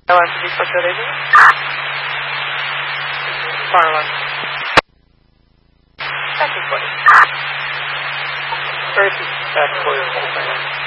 Airline to be for good evening. Marlon. Second 20. 30. That's 40.